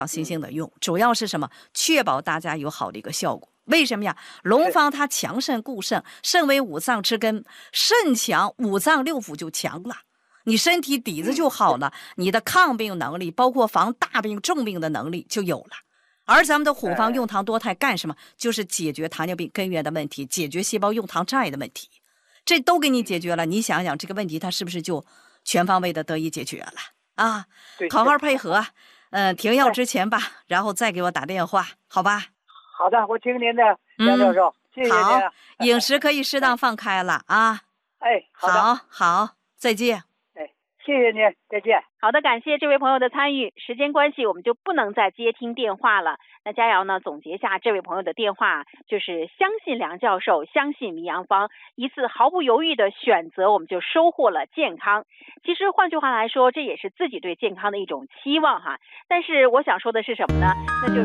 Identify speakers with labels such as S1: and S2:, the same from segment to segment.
S1: 新兴的用，主要是什么？确保大家有好的一个效果。为什么呀？龙方它强肾固肾，肾为五脏之根，肾强，五脏六腑就强了，你身体底子就好了，你的抗病能力，包括防大病重病的能力就有了。而咱们的虎方用糖多肽干什么？就是解决糖尿病根源的问题，解决细胞用糖障碍的问题，这都给你解决了。你想想这个问题，它是不是就全方位的得以解决了啊？好好配合，停药之前吧，然后再给我打电话，好吧？
S2: 好的，我听您的，杨教授，谢谢您。
S1: 好，饮食可以适当放开了啊。
S2: 哎，好的，
S1: 好，再见。
S2: 谢谢您，再见。
S3: 好的，感谢这位朋友的参与。时间关系，我们就不能再接听电话了。那佳瑶呢，总结下这位朋友的电话，就是相信梁教授，相信迷阳方，一次毫不犹豫的选择，我们就收获了健康。其实换句话来说，这也是自己对健康的一种期望哈。但是我想说的是什么呢？那就是。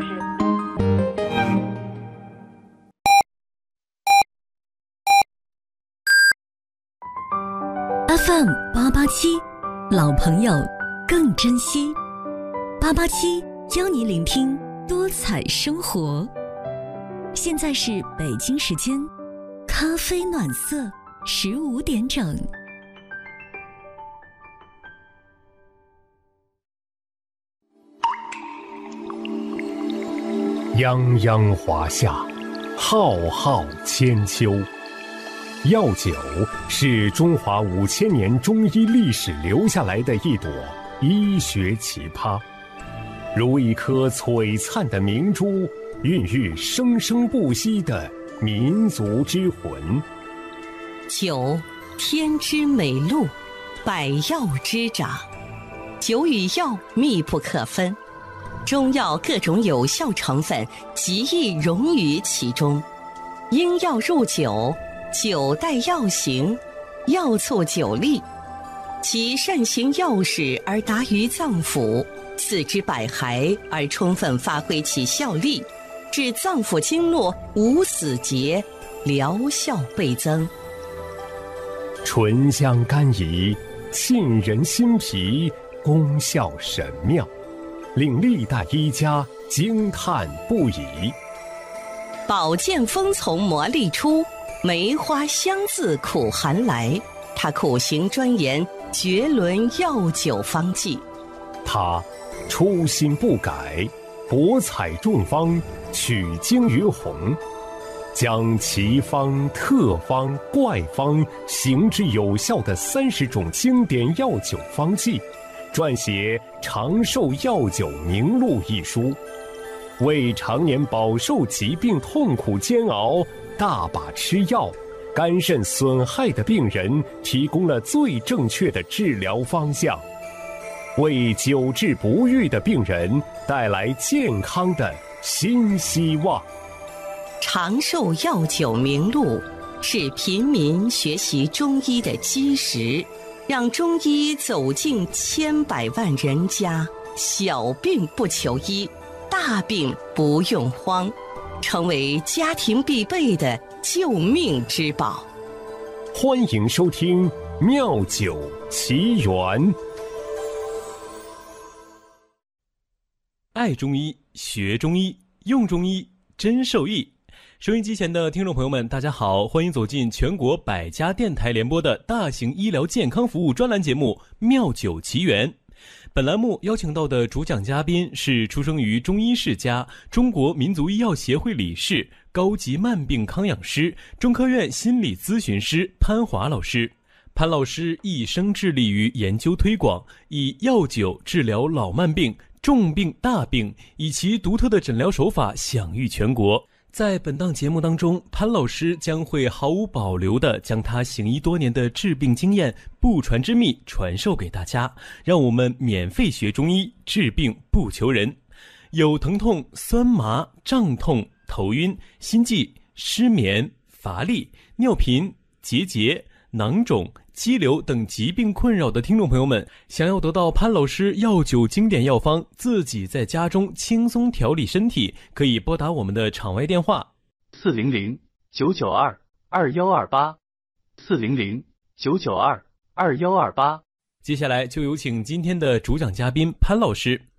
S4: FM 887，老朋友更珍惜。887教你聆听多彩生活。现在是北京时间，咖啡暖色15点整。
S5: 泱泱华夏，浩浩千秋。药酒是中华5000年中医历史留下来的一朵医学奇葩，如一颗璀璨的明珠，孕育生生不息的民族之魂。
S6: 酒，天之美露，百药之长，酒与药密不可分，中药各种有效成分极易融于其中，因药入酒，酒带药行，药促酒力，其善行药使而达于脏腑，四肢百骸而充分发挥其效力，致脏腑经络无死结，疗效倍增。
S5: 醇香甘怡，沁人心脾，功效神妙，令历代医家惊叹不已。
S6: 宝剑锋从磨砺出，梅花香自苦寒来。他苦行钻研，绝伦药酒方剂。
S5: 他初心不改，博采众方，取经于弘，将奇方、特方、怪方行之有效的30种经典药酒方剂，撰写《长寿药酒名录》一书，为常年饱受疾病痛苦煎熬、大把吃药、肝肾损害的病人提供了最正确的治疗方向，为久治不愈的病人带来健康的新希望。
S6: 长寿药酒名录是平民学习中医的基石，让中医走进千百万人家，小病不求医，大病不用慌，成为家庭必备的救命之宝。
S5: 欢迎收听《妙酒奇缘》。
S7: 爱中医，学中医，用中医，真受益。收音机前的听众朋友们，大家好，欢迎走进全国100家电台联播的大型医疗健康服务专栏节目《妙酒奇缘》。本栏目邀请到的主讲嘉宾是出生于中医世家、中国民族医药协会理事、高级慢病康养师、中科院心理咨询师潘华老师。潘老师一生致力于研究推广，以药酒治疗老慢病、重病、大病，以其独特的诊疗手法享誉全国。在本档节目当中，潘老师将会毫无保留地将他行医多年的治病经验、不传之秘传授给大家，让我们免费学中医，治病不求人。有疼痛、酸麻、胀痛、头晕、心悸、失眠、乏力、尿频、结节、囊肿、肌瘤等疾病困扰的听众朋友们，想要得到潘老师药酒经典药方，自己在家中轻松调理身体，可以拨打我们的场外电话
S8: 400-992-2128 400-992-2128。
S7: 接下来就有请今天的主讲嘉宾潘老师。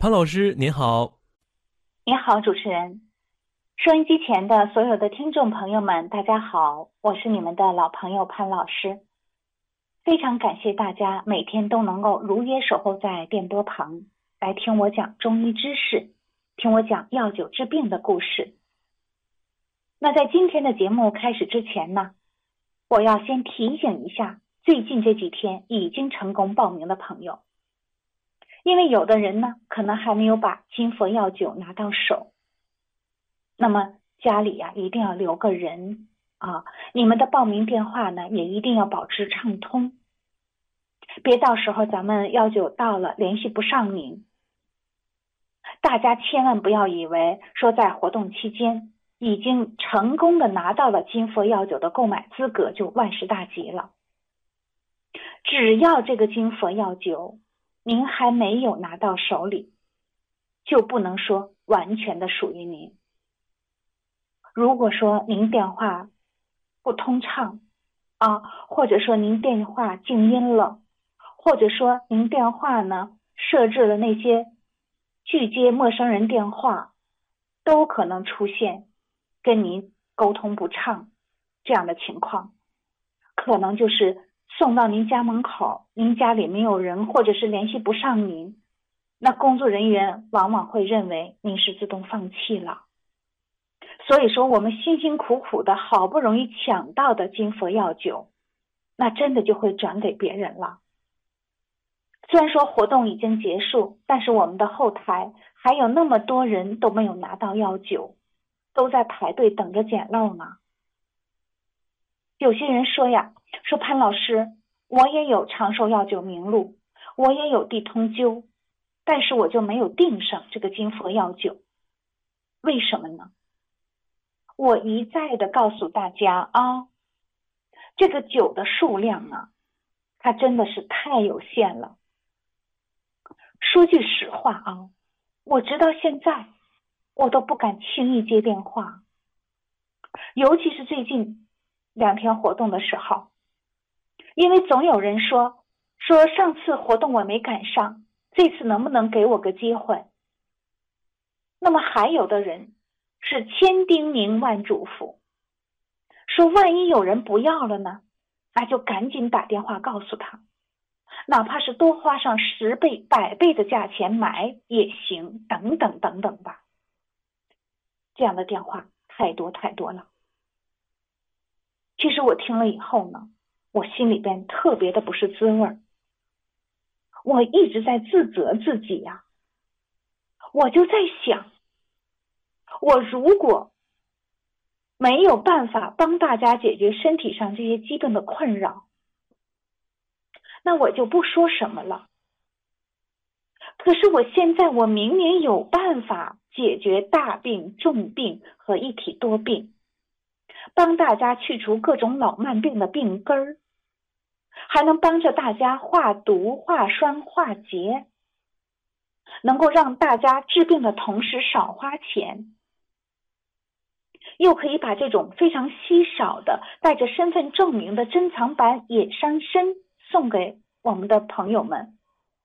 S7: 潘老师您好。
S8: 您好，主持人。收音机前的所有的听众朋友们，大家好，我是你们的老朋友潘老师。非常感谢大家每天都能够如约守候在电波旁，来听我讲中医知识，听我讲药酒治病的故事。那在今天的节目开始之前呢，我要先提醒一下最近这几天已经成功报名的朋友，因为有的人呢可能还没有把金佛药酒拿到手，那么家里一定要留个人你们的报名电话呢也一定要保持畅通，别到时候咱们药酒到了联系不上您。大家千万不要以为说在活动期间已经成功的拿到了金佛药酒的购买资格就万事大吉了。只要这个金佛药酒您还没有拿到手里，就不能说完全的属于您。如果说您电话不通畅或者说您电话静音了，或者说您电话呢设置了那些拒接陌生人电话，都可能出现跟您沟通不畅这样的情况，可能就是送到您家门口，您家里没有人，或者是联系不上您，那工作人员往往会认为您是自动放弃了。所以说我们辛辛苦苦的好不容易抢到的金佛药酒，那真的就会转给别人了。虽然说活动已经结束，但是我们的后台还有那么多人都没有拿到药酒，都在排队等着捡漏呢。有些人说说潘老师，我也有长寿药酒名录，我也有地通灸，但是我就没有订上这个金佛药酒，为什么呢？我一再的告诉大家这个酒的数量它真的是太有限了。说句实话我直到现在我都不敢轻易接电话，尤其是最近2天活动的时候，因为总有人说上次活动我没赶上，这次能不能给我个机会？那么还有的人是千叮咛万嘱咐，说万一有人不要了呢，那就赶紧打电话告诉他，哪怕是多花上10倍、100倍的价钱买也行，等等等等吧。这样的电话太多太多了。其实我听了以后呢，我心里边特别的不是滋味，我一直在自责自己我就在想，我如果没有办法帮大家解决身体上这些基本的困扰，那我就不说什么了。可是我现在我明明有办法解决大病、重病和一体多病，帮大家去除各种老慢病的病根儿，还能帮着大家化毒、化栓、化结，能够让大家治病的同时少花钱，又可以把这种非常稀少的带着身份证明的珍藏版野山参送给我们的朋友们。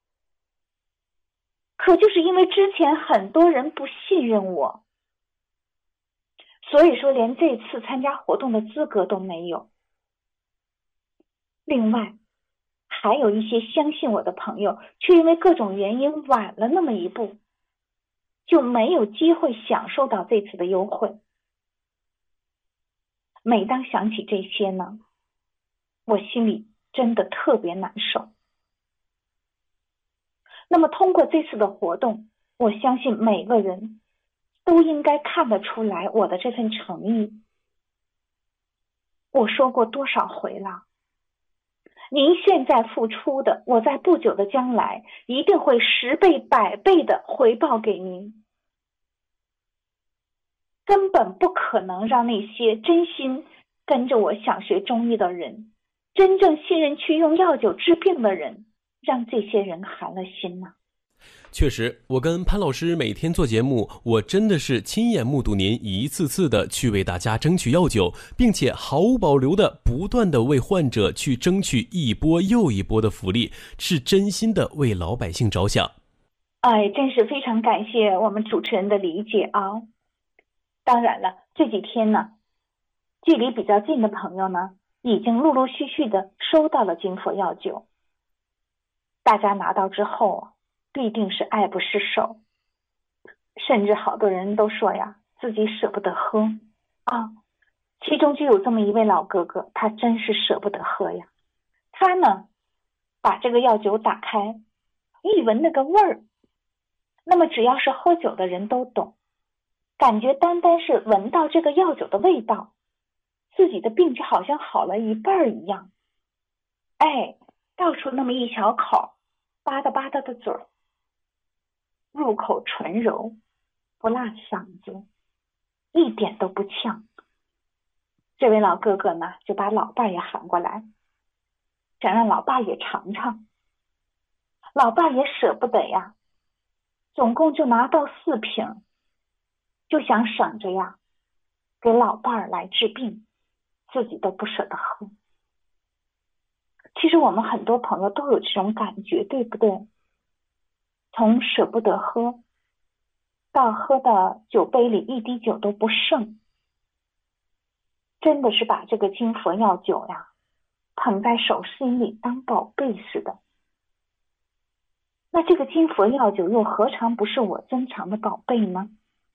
S8: 可就是因为之前很多人不信任我，所以说连这次参加活动的资格都没有。另外还有一些相信我的朋友，却因为各种原因晚了那么一步，就没有机会享受到这次的优惠。每当想起这些呢，我心里真的特别难受。那么通过这次的活动，我相信每个人都应该看得出来我的这份诚意。我说过多少回了，您现在付出的，我在不久的将来一定会10倍、100倍的回报给您。根本不可能让那些真心跟着我想学中医的人，真正信任去用药酒治病的人，让这些人寒了心呢。
S7: 确实，我跟潘老师每天做节目，我真的是亲眼目睹您一次次的去为大家争取药酒，并且毫无保留的不断的为患者去争取一波又一波的福利，是真心的为老百姓着想。
S8: 哎，真是非常感谢我们主持人的理解啊。当然了，这几天呢，距离比较近的朋友呢，已经陆陆续续的收到了金佛药酒。大家拿到之后，必定是爱不释手，甚至好多人都说呀，自己舍不得喝啊。其中就有这么一位老哥哥，他真是舍不得喝呀。他呢，把这个药酒打开，一闻那个味儿，那么只要是喝酒的人都懂，感觉单单是闻到这个药酒的味道，自己的病就好像好了一半一样。哎，倒出那么一小口，吧嗒吧嗒的嘴儿，入口纯柔，不辣嗓子，一点都不呛。这位老哥哥呢，就把老伴也喊过来，想让老伴也尝尝。老伴也舍不得呀，总共就拿到4瓶，就想省着呀，给老伴来治病，自己都不舍得喝。其实我们很多朋友都有这种感觉，对不对？从舍不得喝，到喝到酒杯里一滴酒都不剩，真的是把这个金佛药酒呀，捧在手心里当宝贝似的。那这个金佛药酒又何尝不是我珍藏的宝贝呢？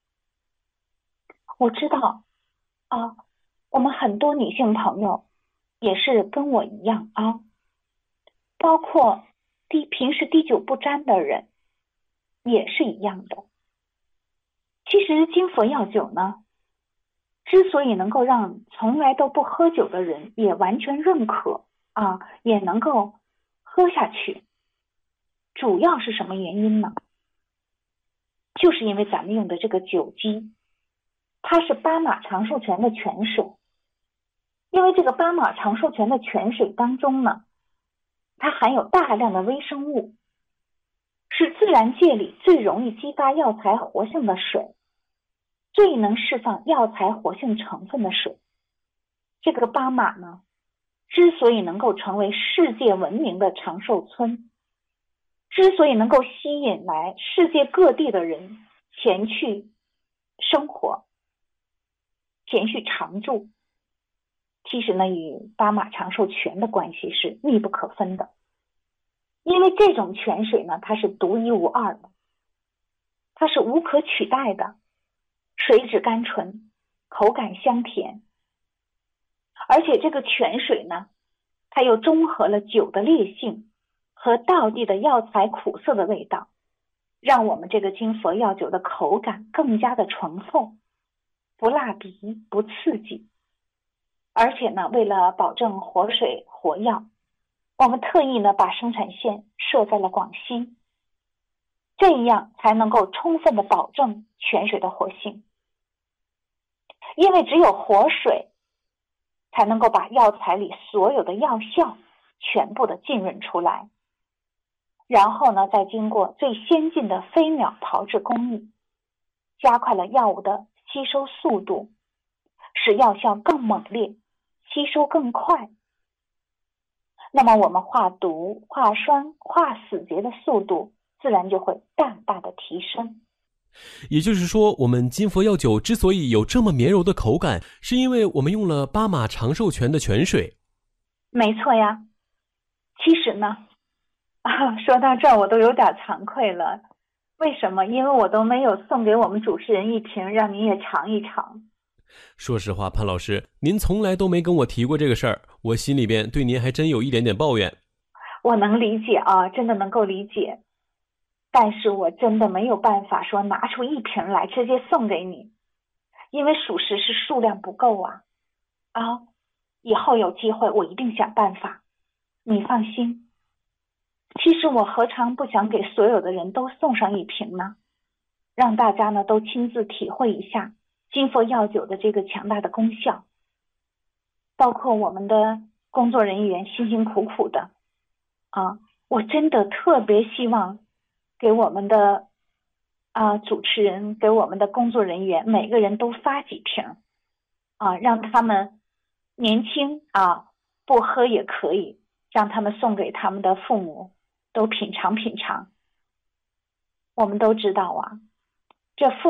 S8: 我知道啊，我们很多女性朋友也是跟我一样啊，包括平时滴酒不沾的人也是一样的。其实金佛药酒呢，之所以能够让从来都不喝酒的人也完全认可啊，也能够喝下去，主要是什么原因呢？就是因为咱们用的这个酒基，它是巴马长寿泉的泉水。因为这个巴马长寿泉的泉水当中呢，它含有大量的微生物，是自然界里最容易激发药材活性的水，最能释放药材活性成分的水。这个巴马呢，之所以能够成为世界闻名的长寿村，之所以能够吸引来世界各地的人前去生活，前去常住，其实呢，与巴马长寿泉的关系是密不可分的。因为这种泉水呢，它是独一无二的，它是无可取代的，水质甘醇，口感香甜。而且这个泉水呢，它又中和了酒的烈性和道地的药材苦涩的味道，让我们这个金佛药酒的口感更加的醇厚，不辣鼻，不刺激。而且呢，为了保证活水活药，我们特意呢把生产线设在了广西，这样才能够充分的保证泉水的活性。因为只有活水才能够把药材里所有的药效全部的浸润出来，然后呢，再经过最先进的飞秒炮制工艺，加快了药物的吸收速度，使药效更猛烈，吸收更快。那么我们化毒、化栓、化死结的速度自然就会大大的提升。
S7: 也就是说，我们金佛药酒之所以有这么绵柔的口感，是因为我们用了巴马长寿泉的泉水。
S8: 没错呀。其实呢，说到这儿我都有点惭愧了。为什么？因为我都没有送给我们主持人一瓶，让您也尝一尝。
S7: 说实话，潘老师，您从来都没跟我提过这个事儿，我心里边对您还真有一点点抱怨。
S8: 我能理解啊，真的能够理解。但是我真的没有办法说拿出一瓶来直接送给你，因为属实是数量不够啊。以后有机会我一定想办法，你放心。其实我何尝不想给所有的人都送上一瓶呢？让大家呢都亲自体会一下金佛药酒的这个强大的功效。包括我们的工作人员辛辛苦苦的我真的特别希望给我们的主持人，给我们的工作人员每个人都发几瓶让他们年轻不喝也可以，让他们送给他们的父母都品尝品尝。 我们都知道啊，这父